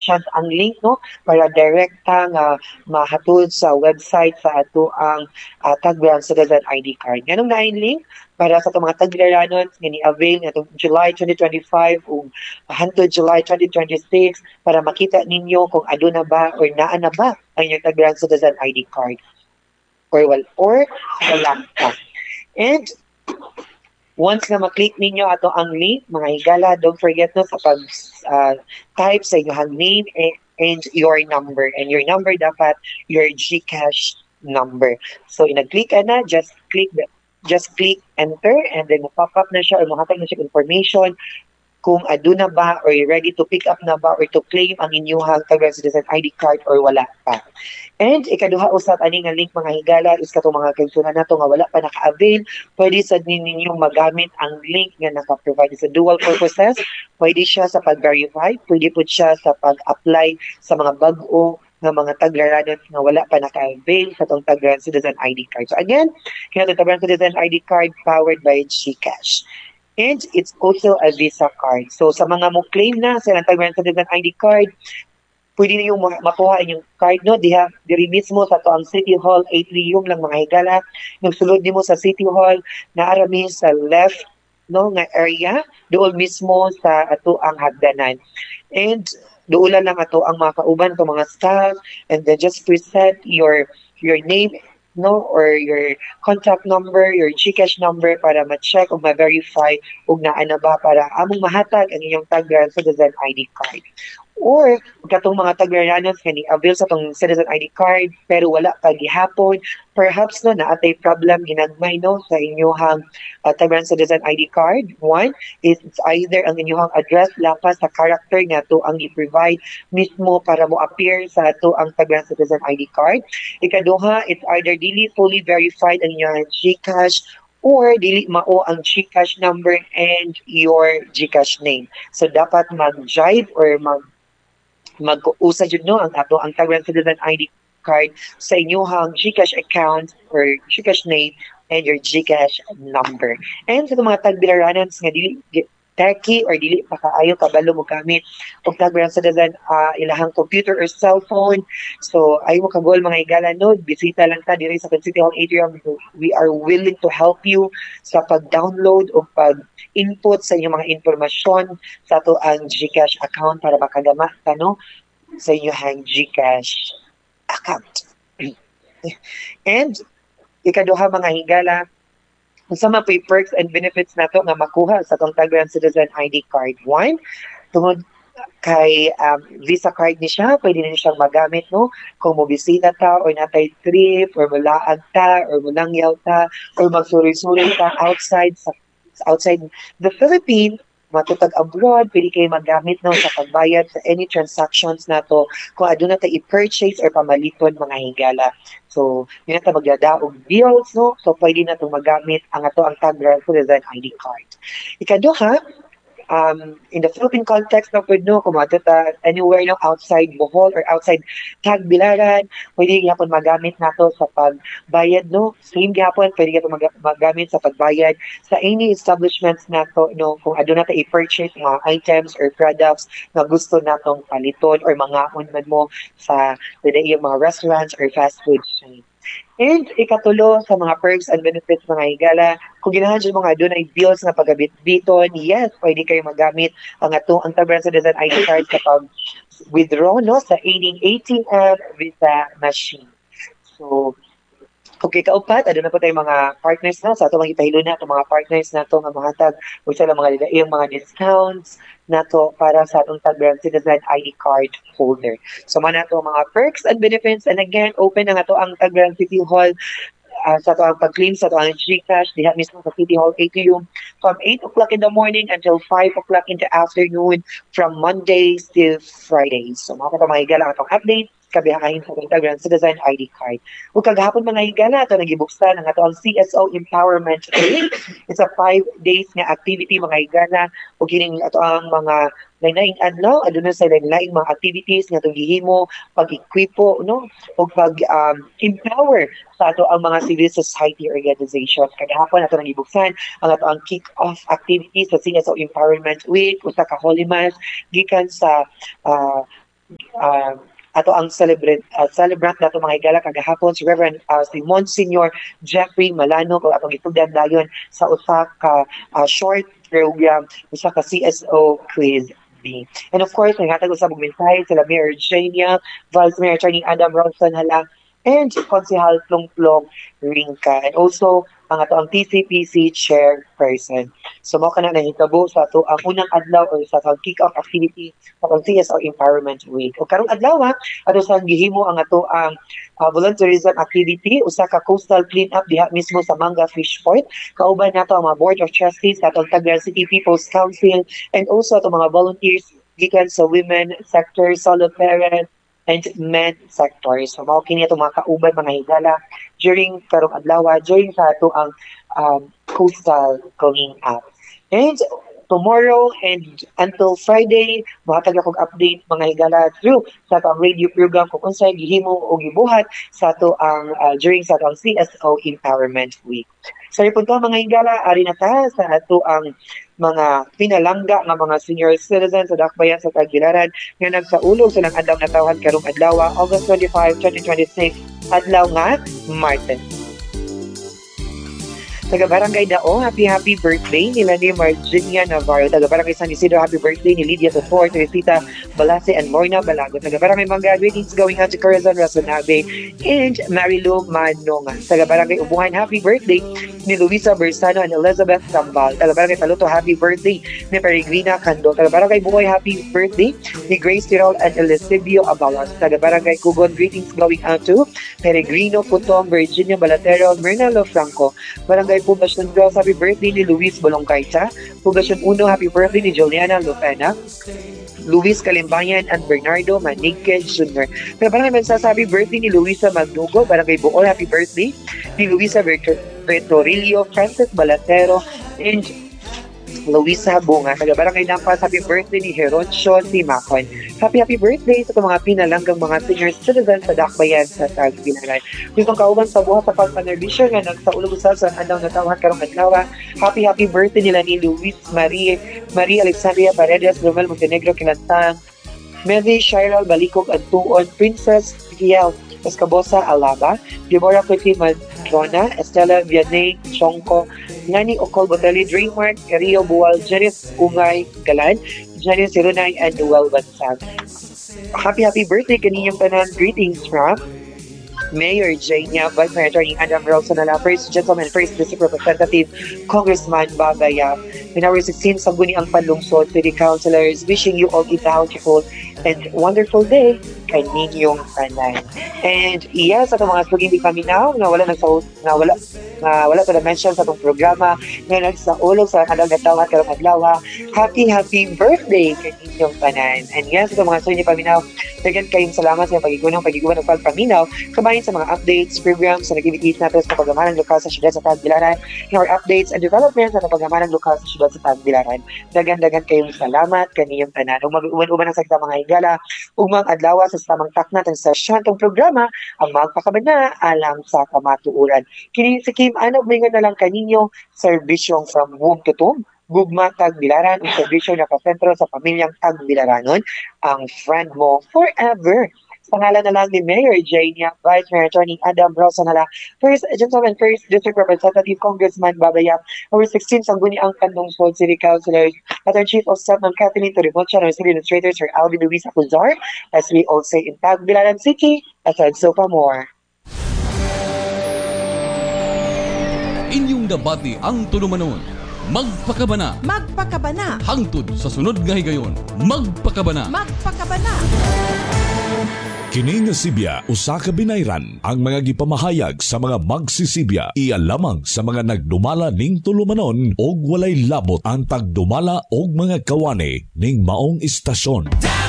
ang link no para direkta nga mahatod sa website sa ato ang Tagbian Citizen ID card. Ganun na yung link para sa itong mga taglaranon nga ni-avail nga itong July 2025 o hangtod July 2026 para makita ninyo kung ado na ba or naa na ba ang inyong Tagbian Citizen ID card or wala pa. And once na maklik ninyo ato ang link, mga higala, don't forget no sa pag-type sa inyong name and your number. And your number dapat your GCash number. So, nag-click ka na, just click enter and then pop up na siya or mahatag na siya information kung aduna ba or ready to pick up na ba or to claim ang inyong taga-resident ID card or wala pa. And ikaduha usab ani nga link mga higala is katong mga kaigsunan nato nga wala pa naka-avail, pwede sad ninyong magamit ang link nga naka-provide sa dual purposes. Pwede siya sa pag-verify, pwede po siya sa pag-apply sa mga bag-o nga mga taglaranon nga wala pa naka-avail sa itong Tag-Citizen ID card. So again, kaya itong Tag-Citizen ID card powered by GCash. And it's also a Visa card. So sa mga mo claim na sa Tag-Citizen ID card, pwede niyo makuha inyong card no diri mismo sa to ang City Hall atrium lang mga higala. Nung sulod nimo sa City Hall, naara mi sa left no nga area doon mismo sa ato ang hagdanan. And doon lang ato ang mga kauban to mga staff and then just present your name no or your contact number, your GCash number para ma-check o ma-verify ug naa na ba para among mahatag ang inyong Tag-Citizen ID card. Or katong mga taglaranon nga ni-avail sa tong citizen ID card pero wala pa gihapon, perhaps no naatay problem ginagmay no sa inyong Tagbian Citizen ID card. One is it's either ang inyong address lapas sa character nga to ang i-provide mismo para mo appear sa to ang Tagbian Citizen ID card. Ikaduha, it's either dili fully verified ang inyong GCash or dili mao ang GCash number and your GCash name. So dapat mag-jive or mag-usa jud no ang ato ang Tagbian Citizen ID card sa inyong GCash account or GCash name and your GCash number. And sa mga tagbilaranons nga dili techy or dili pa kaayo kabalo mo gamit og Tagbian Citizen ilahang computer or cellphone. So ay mo kagol mga igala no, bisita lang ta diri sa City Hall Atrium. We are willing to help you sa pag-download o pag-input sa inyong mga impormasyon sa ato ang GCash account para makagama ka no sa inyong GCash account. And ikaduha mga higala, unsa man pay perks and benefits nato nga makuha sa tong Tagbian Citizen ID card. One, tungod kay Visa card ni siya, pwede na siyang magamit no kung mobisita ta or natay trip or mulaag ta or mulangyaw ta or magsuri-suri ta outside the Philippines, matutag abroad, pwede kayo magamit no sa pagbayad sa any transactions nato kung aduna ta i-purchase or pamaliton mga higala. So, yun na ta magdadaog bills, no? So, pwede na itong magamit ang ato ang Tagbian Citizen ID card. Ikaduha, in the Philippine context na pwede no, kumato ta anywhere no, outside Bohol or outside Tagbilaran, pwede yapon magamit nato sa pagbayad no. Same gyapon pwede yapon magamit sa pagbayad sa any establishments nato no kung aduna ta i-purchase mga items or products na gusto natong paliton or mga man mo sa yung mga restaurants or fast food chain. And ikatulo sa mga perks and benefits mga higala, kung ginahan dyan mga doon ay bills na pagabit-biton, yes, pwede kayo magamit ang atong ang Tagbian Citizen ID card kapag withdraw no, sa aiding ATM Visa machine. So, okay, kaupat, ano na po tayong mga partners na sa ato mga ipahilo na itong mga partners na ito nga mahatag o sila mga lilaiyang mga discounts na to para sa atong Tagbian Citizen ID card holder. So, man na ito mga perks and benefits and again, open na nga ito ang Tagbian City Hall sa ito ang pag-claim sa ito ang GCash diha mismo sa City Hall Atrium from 8 o'clock in the morning until 5 o'clock in the afternoon from Mondays till Fridays. So mga mga higala ang itong update kabiyahin sa Tagbian Citizen ID card. Ug kagahapon mga higala ito nagibuksan ang ato ang CSO Empowerment Week. It's a 5 days nga activity mga higala ug kining ato ang mga lain-laing adlaw aduna sa lain-laing mga activities nga itong gihimo pag-equipo no o pag-empower sa ato ang mga civil society organizations. Kagahapon ato nang ibuksan ang ato ang kick-off activities sa CSO Empowerment Week usa ka Holy Mass gikan sa ato ang celebrant nato mga higala kagahapon si Reverend si Monsignor Jeffrey Malano o atong gitugdan dayon sa usa ka short program usa ka CSO quiz B. And of course, naghatag usab og mensahe sila Mayor Eugenia, Vice Mayor Attorney Adam Ronson Hala, and Konsehal Plongplong Ringka. And also, ang ato ang TCPC chairperson. So, mo ka na nahitabo sa ato ang unang adlaw or sa atong kick-off activity sa atong CSO Empowerment Week. O karong adlaw, ato sa gihimo ang ato ang volunteerism activity, usa ka coastal cleanup diha mismo sa Manga Fish Point. Kauban nato ang mga Board of Trustees sa atong Tagbilaran City People's Council and also atong mga volunteers gikan sa women sector, solo parent, and men sectors. So, mao kini itong mga kauban mga higala during karong adlaw, during sa ato ang coastal cleaning up. And tomorrow and until Friday, mahatag akong update mga higala through sa ato ang radio program kung unsay gihimo o gibuhat sa ato ang during sa ato ang CSO Empowerment Week. So, ipon ko mga higala, ari na ta sa ato ang mga pinalangga nga mga senior citizens sa Dakbayan sa Tagbilaran nga nagsaulog silang adlaw na tawhan karong adlaw August 25, 2026 adlaw nga Martes. Taga Barangay Dao, happy birthday nila ni Marginia Navarro. Taga Barangay San Isidro, happy birthday ni Lydia Tutor, Teresita Balase, and Morna Balago. Taga Barangay Mangga, greetings going out to Corazon Rasonabe and Marilu Manonga. Taga Barangay Ubuhan, happy birthday ni Luisa Bersano and Elizabeth Tambal. Taga Barangay Taluto, happy birthday ni Peregrina Cando. Taga Barangay Buhay, happy birthday ni Grace Tirol and Elisibio Abalos. Taga Barangay Kugon, greetings going out to Peregrino Putong, Virginia Balatero, Mernalo Franco. Barangay Pugasyon 12, happy birthday ni Luis Bolongkaita. Pugasyon 1, happy birthday ni Juliana Lupena, Luis Kalimbayan, and Bernardo Manigked Jr. Pero parang happy birthday ni Luisa Magnugo. Barangay Buol, happy birthday ni Luisa Bertorillo, Francis Balatero, and Luisa Bunga. Taga Barangay Nampas, happy birthday ni Heroncio Simakon. Happy birthday sa mga pinalanggang mga senior citizens sa Dakbayan sa Tagbilaran. Kung itong kauban sa buhat sa pagpanerbisyon nga nagsaulog usab sa andaw na tawhan karong adlaw, happy birthday nila ni Luis Marie Alexandria Paredes, Romel Montenegro Kilantang, Mary Shiral Balikog Antuon, Princess Kiel Escabosa Alaba, Deborah Kuti Madrona, Estela Vianney Chongko, Nani Ocol Botelli, Dreammark, Rio Buwal, Janice Ungay Galan, Janice Sirunay, and Noel Bansag. Happy birthday kaninyong tanan. Greetings from Mayor Eugenia, Vice Mayor Attorney Adam Ronson-Hala, First Gentleman, First District Representative, Congressman Bagaya, in our 16 Sangguniang Panlungsod City Councilors, wishing you all a bountiful and wonderful day kaninyong tanan. And yes, sa mga suging di kami now, wala to na-mention sa itong programa nga nagsaulog sa kanang gatawa karong adlaw. Happy birthday kaninyong tanan. And yes, sa mga suging di kami now, dagan kayong salamat sa pagigunaw ng pagpaminaw kabahin sa mga updates, programs, and activities natin sa paggamanang lokal sa syudad sa Tagbilaran, our updates and developments sa paggamanang lokal sa syudad sa Tagbilaran. Dagan kayong salamat kaninyong tanan. Ug mag-uwan sa kita mga higala, ug mga adlaw sa tamang takna ng sesyon tong programa ang magpakabana alang sa kamatuoran. Kini si Kim Anab mingon na lang kaninyo serbisyong from womb to tomb. Gugma Tagbilaran, ang serbisyo na kasentro sa pamilyang Tagbilaranon, ang friend mo forever. Sa ngalan na lang ni Mayor Eugenia, Vice Mayor Attorney Adam Ronson-Hala, First Gentleman, First District Representative Congressman Babaya, our 16 Sangguniang Panlungsod City Councilors, at our Chief of Staff, Ma'am Kathleen Toriboncha, and our City Administrator, Sir Alvin Luis Acuzar, as we all say in Tagbilaran City, aside so pa more. Inyong debate ang tulumanon. Magpakabana. Hangtod sa sunod nga higayon. Magpakabana. Kini nga Sibya usa ka binayran ang mga gipamahayag sa mga magsisibya iya lamang sa mga nagdumala ning tulumanon og walay labot ang pagdumala og mga kawani ning maong istasyon.